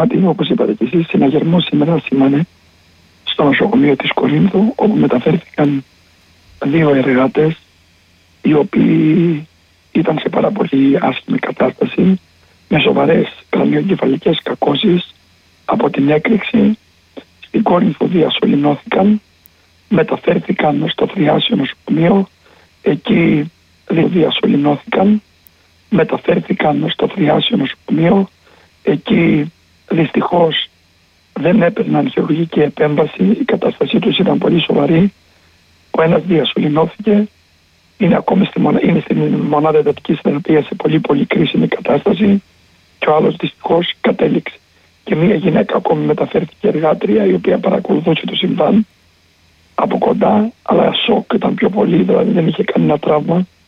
Όπως είπατε και εσείς, συναγερμός σήμερα σήμανε στο νοσοκομείο της Κορίνθου, όπου μεταφέρθηκαν 2 εργάτες οι οποίοι ήταν σε πάρα πολύ άσχημη κατάσταση, με σοβαρές κρανιοεγκεφαλικές κακώσεις. Από την έκρηξη στην Κόρινθο διασωληνώθηκαν, μεταφέρθηκαν στο Θριάσιο νοσοκομείο, εκεί διασωληνώθηκαν, μεταφέρθηκαν στο Θριάσιο νοσοκομείο, εκεί δυστυχώς δεν έπαιρναν χειρουργική επέμβαση, η κατάστασή τους ήταν πολύ σοβαρή. Ο ένας διασωληνώθηκε, είναι ακόμη στην μονάδα εντατικής θεραπείας σε πολύ κρίσιμη κατάσταση, και ο άλλος δυστυχώς κατέληξε. Και μία γυναίκα ακόμη μεταφέρθηκε εργάτρια, η οποία παρακολουθούσε το συμβάν από κοντά, αλλά σοκ ήταν πιο πολύ, δηλαδή δεν είχε κανένα τραύμα.